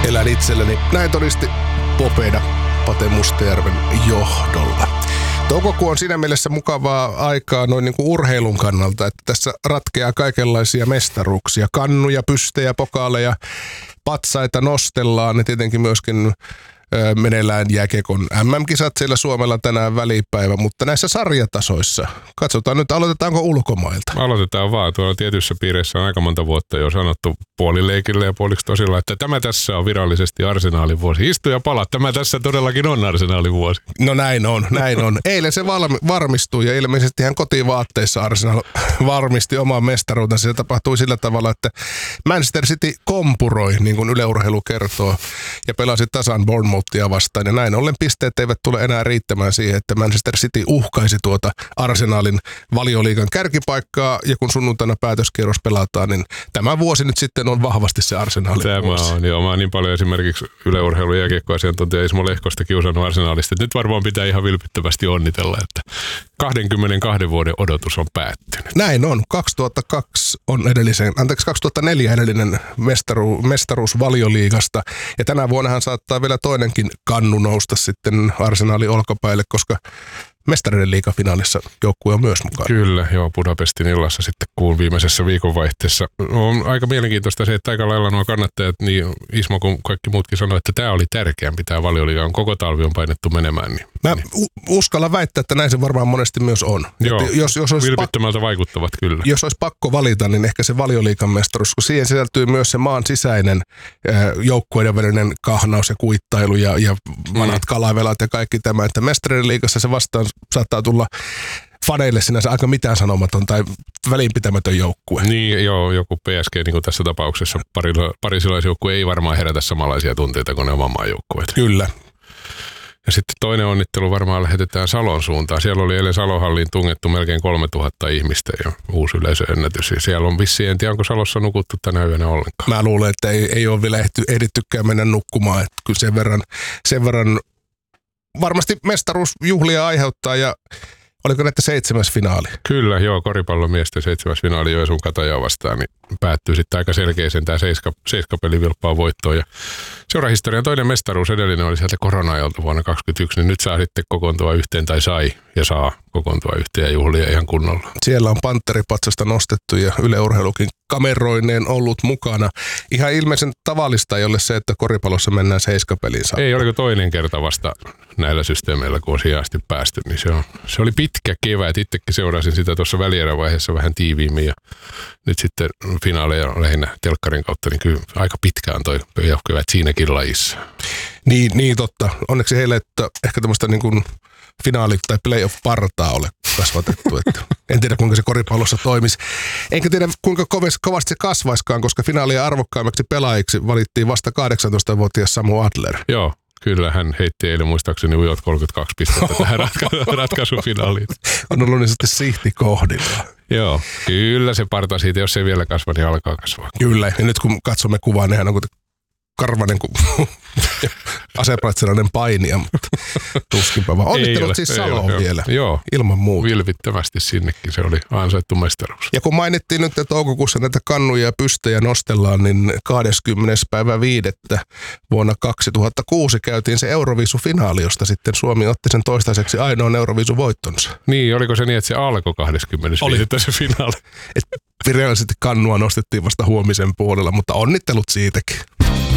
elän itselleni. Näin todisti Popeda Pate Mustajärven johdolla. Toukokuu on siinä mielessä mukavaa aikaa noin niin kuin urheilun kannalta, että tässä ratkeaa kaikenlaisia mestaruuksia. Kannuja, pystejä, pokaaleja, patsaita nostellaan ja tietenkin myöskin meneillään jääkiekon MM-kisat siellä Suomella tänään välipäivä, mutta näissä sarjatasoissa, katsotaan nyt, aloitetaanko ulkomailta? Aloitetaan vaan. Tuolla tietyissä piireissä on aika monta vuotta jo sanottu puolileikille ja puoliksi tosilla, että tämä tässä on virallisesti Arsenaalin vuosi. Istu ja pala, tämä tässä todellakin on Arsenaalin vuosi. No näin on. Eilen se varmistui ja ilmeisesti hän kotivaatteissa Arsenal varmisti oman mestaruutensa. Se tapahtui sillä tavalla, että Manchester City kompuroi, niin kuin Yle Urheilu kertoo, ja pelasi tasan Bournemouthia vastaan. Ja näin ollen pisteet eivät tule enää riittämään siihen, että Manchester City uhkaisi tuota Arsenalin Valioliigan kärkipaikkaa. Ja kun sunnuntaina päätöskierros pelataan, niin tämä vuosi nyt sitten on vahvasti se Arsenalin vuosi. Tämä on, joo. Mä oon niin paljon esimerkiksi Yle Urheilu jääkiekkoasiantuntija Ismo Lehkosta kiusannut Arsenalista. Nyt varmaan pitää ihan vilpittömästi onnitella, että 22 vuoden odotus on päättynyt. Näin on. 2004 edellinen mestaruus Valioliigasta. Ja tänä vuonnahan saattaa vielä toinenkin kannu nousta sitten Arsenalin olkapäille, koska Mestarien liigafinaalissa joukkue on myös mukana. Kyllä, joo, Budapestin illassa sitten kuun viimeisessä viikonvaihteessa. On aika mielenkiintoista se, että aika lailla nuo kannattajat, niin Ismo kuin kaikki muutkin sanoi, että tämä oli tärkeämpi, tämä Valioliigan koko talvi on painettu menemään. Niin, Mä uskallan väittää, että näin se varmaan monesti myös on. Joo, jos vilpittömältä vaikuttavat kyllä. Jos olisi pakko valita, niin ehkä se Valioliigan mestaruus, kun siihen sisältyy myös se maan sisäinen joukkueiden välinen kahnaus ja kuittailu ja vanhat kalavelat ja kaikki tämä, että Mestarien liigassa se vastaan saattaa tulla faneille sinänsä aika mitään sanomaton tai välinpitämätön joukkue. Niin, joo, joku PSG, niin kuin tässä tapauksessa parisilaisjoukkue ei varmaan herätä samanlaisia tunteita kuin ne oman maan joukkueet. Kyllä. Ja sitten toinen onnittelu varmaan lähetetään Salon suuntaan. Siellä oli eilen Salohalliin tungettu melkein 3000 ihmistä ja uusi yleisöennätys. Ja siellä on vissiin, en tiedä, onko Salossa nukuttu tänä yönä ollenkaan. Mä luulen, että ei ole vielä ehdittykään mennä nukkumaan. Että kyllä sen verran varmasti mestaruusjuhlia aiheuttaa ja oliko näitä 7. finaali? Kyllä, joo, koripallomiesten 7. finaali Joensuun Katajaa vastaan, niin päättyy sitten aika selkeäsen tämä 7-peli vilppaa voittoon. Ja seurahistorian toinen mestaruus edellinen oli sieltä korona-ajalta vuonna 2021, niin nyt saa sitten kokoontua yhteen tai saa kokoontua yhteen ja juhlia ihan kunnolla. Siellä on pantteripatsasta nostettu ja Yle Urheilukin kameroineen ollut mukana. Ihan ilmeisen tavallista ei ole se, että koripallossa mennään 7-peliin saakka. Ei, oliko toinen kerta vasta näillä systeemeillä, kun on siihen asti päästy, niin se oli pitkä kevät. Itsekin seurasin sitä tuossa välierävaiheessa vähän tiiviimmin ja nyt sitten finaaleja lähinnä telkkarin kautta, niin kyllä aika pitkään toi kevät siinäkin lajissa. Niin totta. Onneksi heille, että ehkä tämmöistä niin kuin finaali- tai playoff-partaa ole kasvatettu. Että en tiedä, kuinka se koripallossa toimisi. Enkä tiedä, kuinka kovasti se kasvaiskaan, koska finaalia arvokkaimmaksi pelaajiksi valittiin vasta 18-vuotias Samu Adler. Joo. Kyllä, hän heitti eilen muistaakseni ujot 32 pistettä tähän ratkaisufinaaliin. On ollut niin sitten sihti kohdilla. Joo, kyllä se parta siitä, jos ei vielä kasva, niin alkaa kasvaa. Kyllä, ja nyt kun katsomme kuvaa, niin hän on kuin karvanen kuin asepraitsilainen painija, mutta tuskinpä vaan. Onnittelut siis Saloon vielä. Joo, ilman muuta. Vilpittömästi sinnekin, se oli ansaittu mestaruus. Ja kun mainittiin nyt, että toukokuussa näitä kannuja ja pystejä nostellaan, niin 20.5. vuonna 2006 käytiin se Euroviisufinaali, josta sitten Suomi otti sen toistaiseksi ainoan Euroviisuvoittonsa. Niin, oliko se niin, että se alkoi 20. Oli se finaali? Virallisesti kannua nostettiin vasta huomisen puolella, mutta onnittelut siitäkin.